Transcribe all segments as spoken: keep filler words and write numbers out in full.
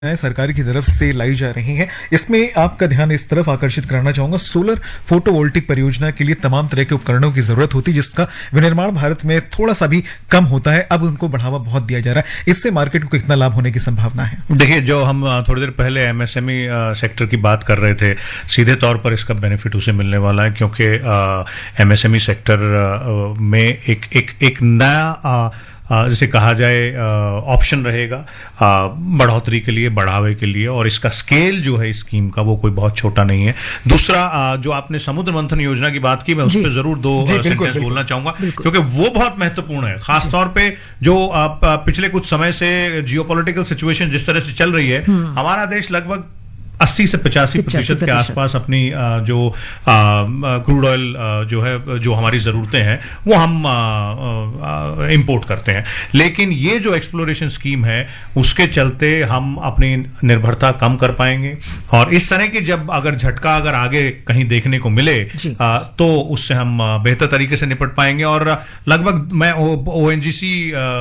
सरकार की तरफ से लाई जा रही हैं। इसमें आपका ध्यान इस तरफ आकर्षित कराना चाहूंगा, सोलर फोटोवोल्टिक परियोजना के लिए तमाम तरह के उपकरणों की जरूरत होती है, जिसका विनिर्माण भारत में थोड़ा सा भी कम होता है। अब उनको बढ़ावा बहुत दिया जा रहा है। इससे मार्केट को कितना लाभ होने की संभावना है? देखिए, जो हम थोड़ी देर पहले एमएसएमई सेक्टर की बात कर रहे थे, सीधे तौर पर इसका बेनिफिट उसे मिलने वाला है, क्योंकि एमएसएमई सेक्टर में एक एक एक नया जैसे कहा जाए ऑप्शन रहेगा बढ़ोतरी के लिए, बढ़ावे के लिए, और इसका स्केल जो है इस स्कीम का वो कोई बहुत छोटा नहीं है। दूसरा, जो आपने समुद्र मंथन योजना की बात की, मैं उस पर जरूर दो सेंटेंस बोलना चाहूंगा, क्योंकि वो बहुत महत्वपूर्ण है। खासतौर पे जो पिछले कुछ समय से जियोपॉलिटिकल सिचुएशन जिस तरह से चल रही है, हमारा देश लगभग अस्सी से पचासी प्रतिशत के आसपास अपनी जो क्रूड ऑयल जो है, जो हमारी ज़रूरतें हैं, वो हम इंपोर्ट करते हैं। लेकिन ये जो एक्सप्लोरेशन स्कीम है, उसके चलते हम अपनी निर्भरता कम कर पाएंगे, और इस तरह की जब अगर झटका अगर आगे कहीं देखने को मिले आ, तो उससे हम बेहतर तरीके से निपट पाएंगे। और लगभग मैं ओएनजीसी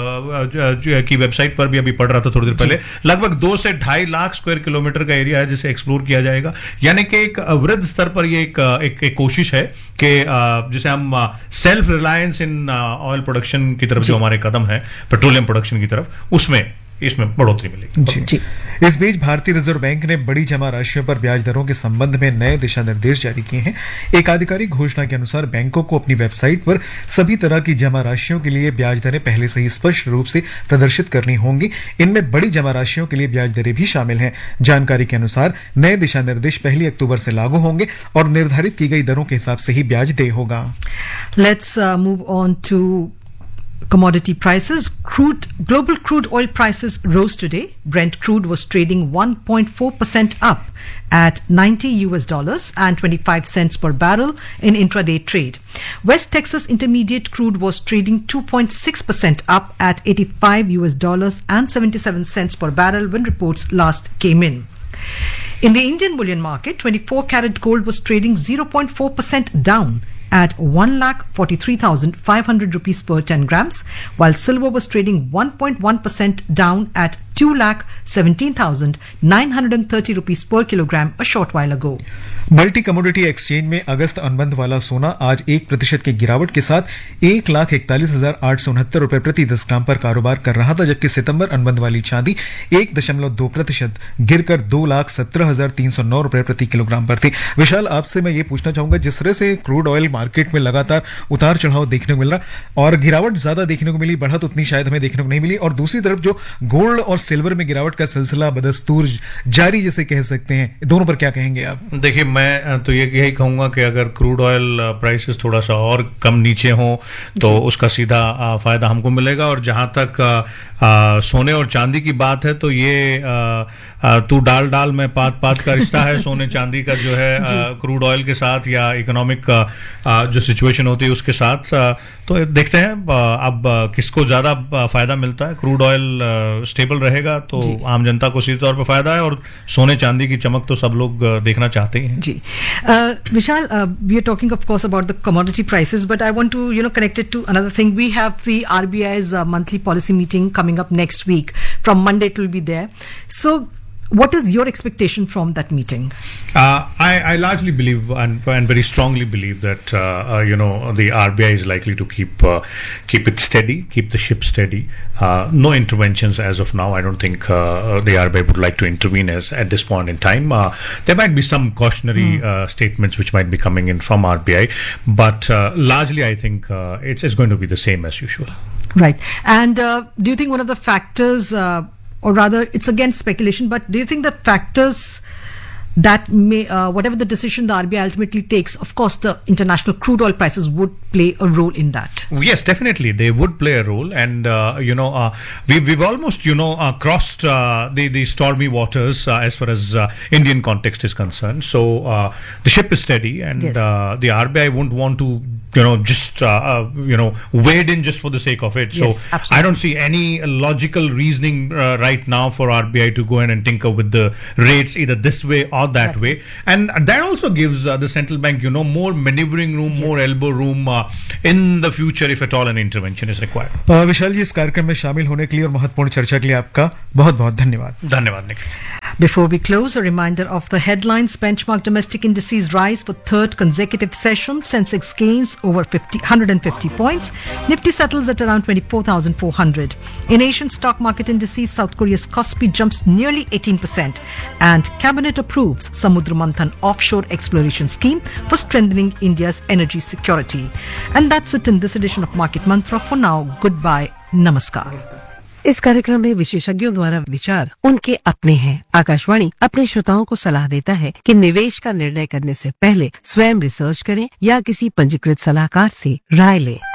की वेबसाइट पर भी अभी पढ़ रहा था थोड़ी देर पहले, लगभग दो से ढाई लाख स्क्वायर किलोमीटर का एरिया है जिसे एक्सप्लोर किया जाएगा। यानी कि एक वृहद स्तर पर ये एक, एक, एक कोशिश है कि जिसे हम self reliance in oil production की तरफ जो हमारे कदम है, पेट्रोलियम प्रोडक्शन की तरफ, उसमें इसमें बढ़ोतरी मिलेगी। जी जी। इस बीच भारतीय रिजर्व बैंक ने बड़ी जमा राशियों पर ब्याज दरों के संबंध में नए दिशा निर्देश जारी किए हैं। एक आधिकारिक घोषणा के अनुसार बैंकों को अपनी वेबसाइट पर सभी तरह की जमा राशियों के लिए ब्याज दरें पहले से ही स्पष्ट रूप से प्रदर्शित करनी होंगी। इनमें बड़ी जमा राशियों के लिए ब्याज दरें भी शामिल हैं। जानकारी के अनुसार नए दिशा निर्देश पहली अक्टूबर से लागू होंगे और निर्धारित की गई दरों के हिसाब से ही ब्याज देय होगा। Let's uh, move on to commodity prices. Crude, global crude oil prices rose today. Brent crude was trading one point four percent up at ninety U S dollars and twenty-five cents per barrel in intraday trade. West Texas Intermediate crude was trading two point six percent up at eighty-five U S dollars and seventy-seven cents per barrel when reports last came in. In the Indian bullion market, twenty-four karat gold was trading zero point four percent down at one lakh forty-three thousand five hundred rupees per ten grams, while silver was trading one point one percent down at two lakh seventeen thousand nine hundred thirty rupees per kilogram a short while ago. Multi commodity exchange में अगस्त अनुबंध वाला सोना आज एक प्रतिशत की गिरावट के साथ एक लाख इकतालीस हजार आठ सौ उनहत्तर रुपए प्रति दस ग्राम पर कारोबार कर रहा था, जबकि सितंबर अनुबंध वाली चांदी एक दशमलव दो प्रतिशत गिरकर दो लाख सत्रह हजार तीन सौ नौ रुपए प्रति किलोग्राम पर थी। विशाल, आपसे मैं ये पूछना चाहूंगा, जिस तरह से क्रूड ऑयल मार्केट में लगातार उतार चढ़ाव देखने को मिल रहा और गिरावट ज्यादा देखने को मिली, बढ़त उतनी शायद हमें देखने को नहीं मिली, और दूसरी तरफ जो गोल्ड और सिल्वर में गिरावट का सिलसिला बदस्तूर जारी जिसे कह सकते हैं, दोनों पर क्या कहेंगे आप? देखिए, मैं तो ये यही कहूंगा कि अगर क्रूड ऑयल प्राइसेस थोड़ा सा और कम नीचे हो तो उसका सीधा फायदा हमको मिलेगा। और जहां तक आ, सोने और चांदी की बात है, तो ये आ, आ, तू डाल डाल में पात पात का रिश्ता है सोने चांदी का, जो है आ, क्रूड ऑयल के साथ या इकोनॉमिक जो सिचुएशन होती है उसके साथ। आ, तो देखते हैं अब किसको ज्यादा फायदा मिलता है। क्रूड ऑयल स्टेबल रहेगा तो आम जनता को सीधे तौर पर फायदा है, और सोने चांदी की चमक तो सब लोग देखना चाहते ही हैं। जी विशाल, we are talking of course about the commodity prices, but I want to you know connect it to another thing. We have the RBI's monthly policy meeting coming up next week. From Monday it will be there. So what is your expectation from that meeting? Uh, I, I largely believe and, and very strongly believe that uh, uh, you know the R B I is likely to keep uh, keep it steady, keep the ship steady. Uh, no interventions as of now. I don't think uh, the R B I would like to intervene as at this point in time. Uh, there might be some cautionary mm. uh, statements which might be coming in from R B I, but uh, largely I think uh, it's, it's going to be the same as usual. Right. And uh, do you think one of the factors, uh, or rather it's again speculation, but do you think that factors that may, uh, whatever the decision the R B I ultimately takes, of course the international crude oil prices would play a role in that? Yes, definitely they would play a role, and uh, you know uh, we, we've almost you know uh, crossed uh, the, the stormy waters uh, as far as uh, Indian context is concerned. So uh, the ship is steady, and yes. uh, the R B I wouldn't want to you know just uh, uh, you know wade in just for the sake of it. So yes, absolutely. I don't see any logical reasoning uh, right now for R B I to go in and tinker with the rates either this way or that way, and that also gives uh, the central bank, you know, more maneuvering room, yes. more elbow room uh, in the future if at all an intervention is required. अ, विशाल जी, इस कार्यक्रम में शामिल होने के लिए और महत्वपूर्ण चर्चा के लिए आपका बहुत बहुत धन्यवाद. धन्यवाद Nikhil. Before we close, a reminder of the headlines. Benchmark domestic indices rise for third consecutive session. Sensex gains over fifty, one hundred fifty points. Nifty settles at around twenty-four thousand four hundred. In Asian stock market indices, South Korea's Kospi jumps nearly eighteen percent. And Cabinet approves Samudra Manthan offshore exploration scheme for strengthening India's energy security. And that's it in this edition of Market Mantra. For now, goodbye. Namaskar. इस कार्यक्रम में विशेषज्ञों द्वारा विचार उनके अपने हैं. आकाशवाणी अपने श्रोताओं को सलाह देता है कि निवेश का निर्णय करने से पहले स्वयं रिसर्च करें या किसी पंजीकृत सलाहकार से राय लें.